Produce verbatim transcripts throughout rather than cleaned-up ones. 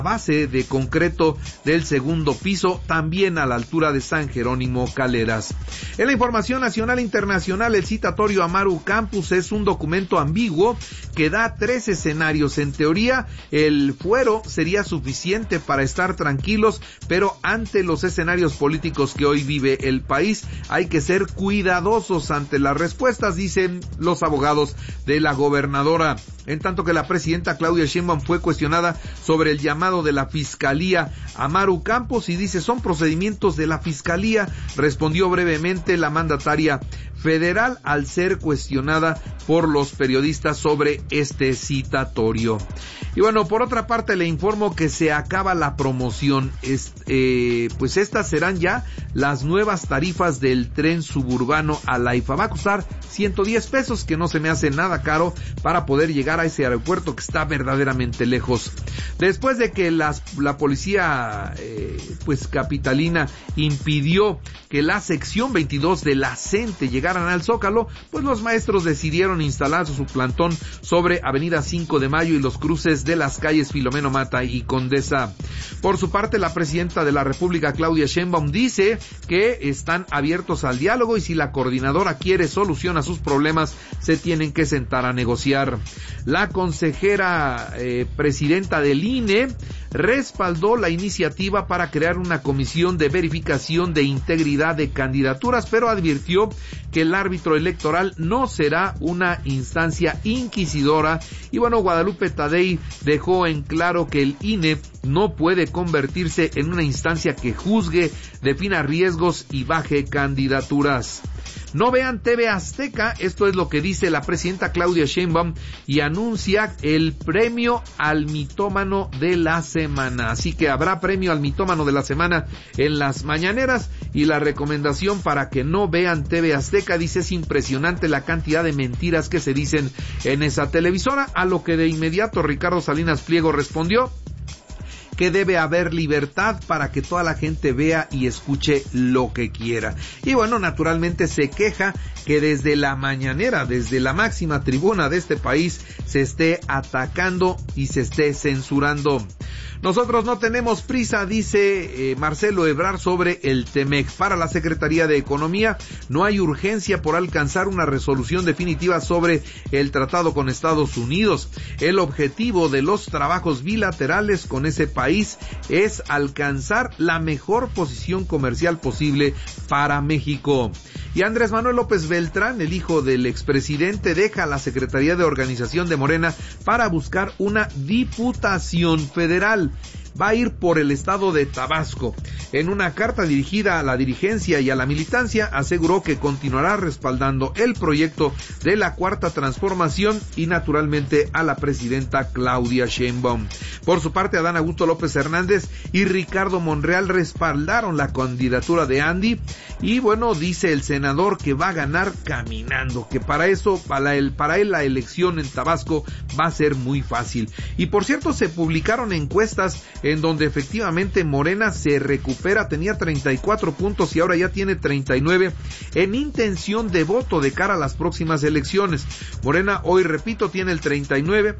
base de concreto del segundo piso, también a la altura de San Jerónimo Caleras. En la información nacional e internacional, el citatorio Amaru Campus es un documento ambiguo que da tres escenarios. En teoría, el fuero sería suficiente para estar tranquilos, pero ante los escenarios políticos que hoy vive el país, hay que ser cuidadosos ante las respuestas, dicen los abogados de la gobernadora. En tanto que la presidenta Claudia Sheinbaum fue cuestionada sobre el llamado de la Fiscalía a Amaru Campos y dice, son procedimientos de la Fiscalía, respondió brevemente la mandataria federal al ser cuestionada por los periodistas sobre este citatorio. Y bueno, por otra parte le informo que se acaba la promoción, es, eh, pues estas serán ya las nuevas tarifas del tren suburbano a la I F A. Va a costar ciento diez pesos, que no se me hace nada caro para poder llegar a ese aeropuerto que está verdaderamente lejos. Después de que las, la policía eh, pues capitalina impidió que la sección veintidós de la CENTE llegaran al Zócalo, pues los maestros decidieron instalar su plantón sobre Avenida cinco de Mayo y los cruces de las calles Filomeno Mata y Condesa. Por su parte, la presidenta de la República, Claudia Sheinbaum, dice que están abiertos al diálogo y si la coordinadora quiere solución a sus problemas, se tienen que sentar a negociar. La consejera eh, presidenta del I N E respaldó la iniciativa para crear una comisión de verificación de integridad de candidaturas, pero advirtió que el árbitro electoral no será una instancia inquisidora. Y bueno, Guadalupe Tadei dejó en claro que el I N E no puede convertirse en una instancia que juzgue, defina riesgos y baje candidaturas. No vean T V Azteca, esto es lo que dice la presidenta Claudia Sheinbaum y anuncia el premio al mitómano de la semana. Así que habrá premio al mitómano de la semana en las mañaneras y la recomendación para que no vean T V Azteca, dice, es impresionante la cantidad de mentiras que se dicen en esa televisora, a lo que de inmediato Ricardo Salinas Pliego respondió que debe haber libertad para que toda la gente vea y escuche lo que quiera. Y bueno, naturalmente se queja que desde la mañanera, desde la máxima tribuna de este país, se esté atacando y se esté censurando. Nosotros no tenemos prisa, dice eh, Marcelo Ebrard sobre el Temec. Para la Secretaría de Economía no hay urgencia por alcanzar una resolución definitiva sobre el tratado con Estados Unidos. El objetivo de los trabajos bilaterales con ese país es alcanzar la mejor posición comercial posible para México. Y Andrés Manuel López Beltrán, el hijo del expresidente, deja la Secretaría de Organización de Morena para buscar una diputación federal. Va a ir por el estado de Tabasco. En una carta dirigida a la dirigencia y a la militancia, aseguró que continuará respaldando el proyecto de la Cuarta Transformación y naturalmente a la presidenta Claudia Sheinbaum. Por su parte, Adán Augusto López Hernández y Ricardo Monreal respaldaron la candidatura de Andy y bueno, dice el senador que va a ganar caminando, que para eso, para él, para él la elección en Tabasco va a ser muy fácil. Y por cierto, se publicaron encuestas en donde efectivamente Morena se recupera, tenía treinta y cuatro puntos y ahora ya tiene treinta y nueve en intención de voto de cara a las próximas elecciones. Morena hoy, repito, tiene el treinta y nueve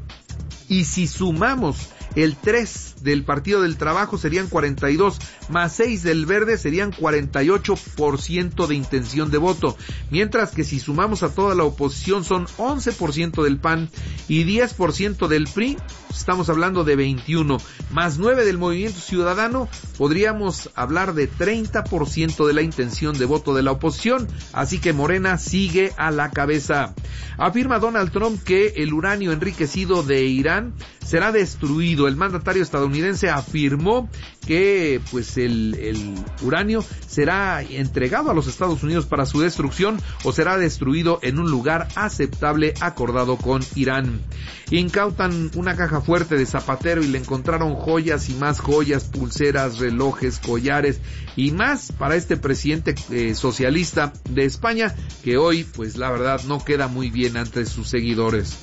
y si sumamos el tres del Partido del Trabajo serían cuarenta y dos, más seis del Verde serían cuarenta y ocho por ciento de intención de voto, mientras que si sumamos a toda la oposición son once por ciento del P A N y diez por ciento del P R I, estamos hablando de veintiuno, más nueve del Movimiento Ciudadano, podríamos hablar de treinta por ciento de la intención de voto de la oposición, así que Morena sigue a la cabeza. Afirma Donald Trump que el uranio enriquecido de Irán será destruido. El mandatario estadounidense afirmó que pues el, el uranio será entregado a los Estados Unidos para su destrucción o será destruido en un lugar aceptable acordado con Irán. Incautan una caja fuerte de Zapatero y le encontraron joyas y más joyas, pulseras, relojes, collares y más para este presidente eh, socialista de España, que hoy pues la verdad no queda muy bien ante sus seguidores.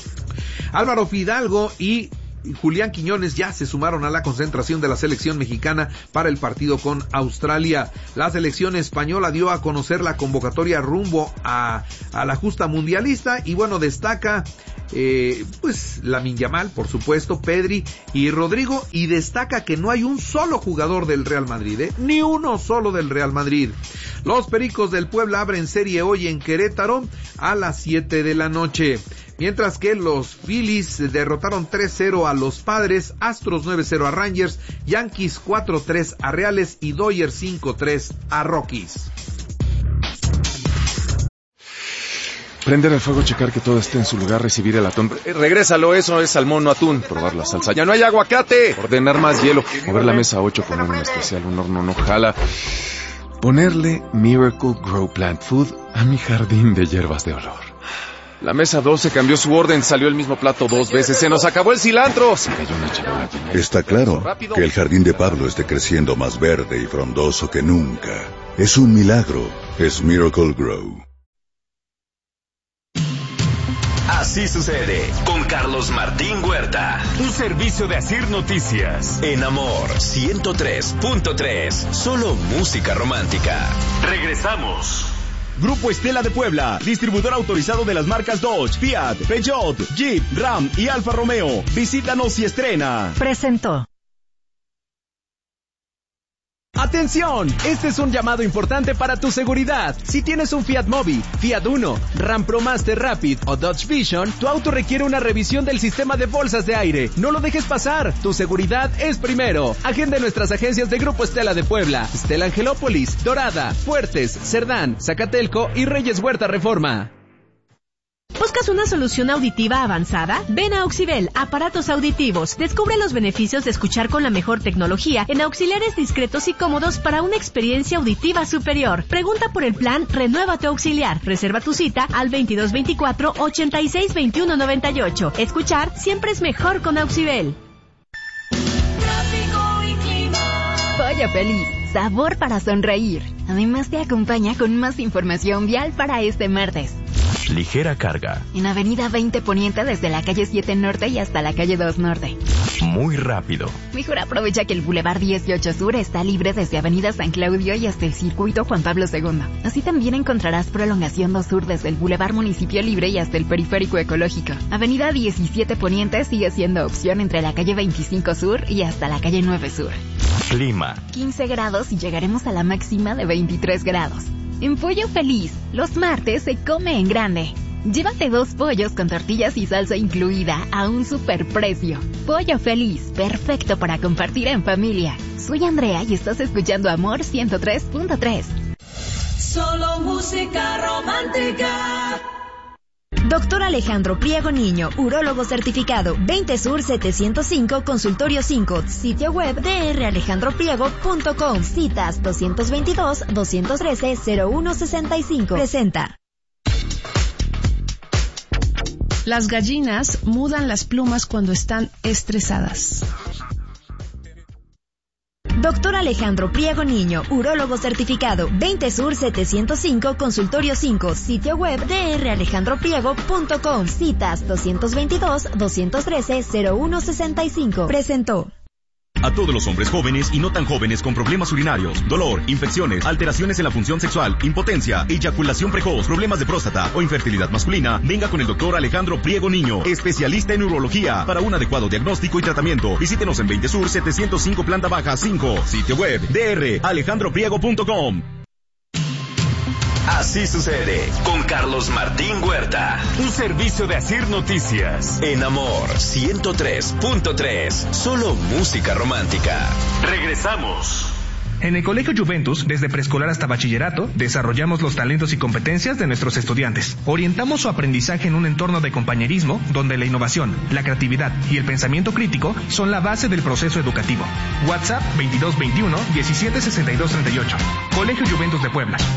Álvaro Fidalgo y Julián Quiñones ya se sumaron a la concentración de la selección mexicana para el partido con Australia. La selección española dio a conocer la convocatoria rumbo a, a la justa mundialista y bueno, destaca eh, pues Lamine Yamal, por supuesto, Pedri y Rodrigo, y destaca que no hay un solo jugador del Real Madrid, ¿eh? ni uno solo del Real Madrid. Los Pericos del Puebla abren serie hoy en Querétaro a las siete de la noche. Mientras que los Phillies derrotaron tres cero a los Padres, Astros nueve cero a Rangers, Yankees cuatro tres a Reales y Dodgers cinco tres a Rockies. Prender el fuego, checar que todo esté en su lugar, recibir el atún. Eh, regrésalo, eso es salmón, no atún. Probar la salsa. ¡Ya no hay aguacate! Ordenar más hielo. Mover la mesa ocho con un especial, un horno no jala. Ponerle Miracle Grow Plant Food a mi jardín de hierbas de olor. La mesa doce cambió su orden, salió el mismo plato dos veces, se nos acabó el cilantro. Se cayó una charola. Está claro que el jardín de Pablo esté creciendo más verde y frondoso que nunca. Es un milagro, es Miracle Grow. Así sucede con Carlos Martín Huerta. Un servicio de Asir Noticias. En Amor ciento tres punto tres. Solo música romántica. Regresamos. Grupo Estela de Puebla, distribuidor autorizado de las marcas Dodge, Fiat, Peugeot, Jeep, Ram y Alfa Romeo. Visítanos y estrena. Presentó. ¡Atención! Este es un llamado importante para tu seguridad. Si tienes un Fiat Mobi, Fiat Uno, Ram ProMaster Rapid o Dodge Vision, tu auto requiere una revisión del sistema de bolsas de aire. No lo dejes pasar. Tu seguridad es primero. Agenda nuestras agencias de Grupo Estela de Puebla, Estela Angelópolis, Dorada, Fuertes, Cerdán, Zacatelco y Reyes Huerta Reforma. ¿Buscas una solución auditiva avanzada? Ven a Auxibel, aparatos auditivos. Descubre los beneficios de escuchar con la mejor tecnología en auxiliares discretos y cómodos para una experiencia auditiva superior. Pregunta por el plan Renueva tu Auxiliar. Reserva tu cita al veintidós veinticuatro, ochenta y seis, veintiuno noventa y ocho. Escuchar siempre es mejor con Auxibel. Tráfico y clima. Pollo Feliz, sabor para sonreír. Además te acompaña con más información vial para este martes. Ligera carga. En Avenida veinte Poniente desde la calle siete Norte y hasta la calle dos Norte. Muy rápido. Mejor aprovecha que el Boulevard dieciocho Sur está libre desde Avenida San Claudio y hasta el Circuito Juan Pablo segundo. Así también encontrarás prolongación dos Sur desde el Boulevard Municipio Libre y hasta el Periférico Ecológico. Avenida diecisiete Poniente sigue siendo opción entre la calle veinticinco Sur y hasta la calle nueve Sur. Clima. quince grados y llegaremos a la máxima de veintitrés grados. En Pollo Feliz, los martes se come en grande. Llévate dos pollos con tortillas y salsa incluida a un superprecio. Pollo Feliz, perfecto para compartir en familia. Soy Andrea y estás escuchando Amor ciento tres punto tres. Solo música romántica. Doctor Alejandro Priego Niño, urólogo certificado, veinte Sur setecientos cinco, Consultorio cinco, sitio web d r alejandro priego punto com, citas doscientos veintidós, doscientos trece, cero uno sesenta y cinco. Presenta. Las gallinas mudan las plumas cuando están estresadas. Doctor Alejandro Priego Niño, urólogo certificado, veinte Sur setecientos cinco, Consultorio cinco, sitio web d r alejandro priego punto com, citas doscientos veintidós, doscientos trece, cero uno sesenta y cinco. Presentó. A todos los hombres jóvenes y no tan jóvenes con problemas urinarios, dolor, infecciones, alteraciones en la función sexual, impotencia, eyaculación precoz, problemas de próstata o infertilidad masculina, venga con el doctor Alejandro Priego Niño, especialista en urología, para un adecuado diagnóstico y tratamiento. Visítenos en veinte Sur setecientos cinco, planta baja cinco, sitio web d r alejandro priego punto com. Así sucede con Carlos Martín Huerta. Un servicio de Asir Noticias. En Amor ciento tres punto tres. Solo música romántica. Regresamos. En el Colegio Juventus, desde preescolar hasta bachillerato, desarrollamos los talentos y competencias de nuestros estudiantes. Orientamos su aprendizaje en un entorno de compañerismo, donde la innovación, la creatividad y el pensamiento crítico son la base del proceso educativo. WhatsApp veintidós veintiuno, diecisiete sesenta y dos treinta y ocho. Colegio Juventus de Puebla.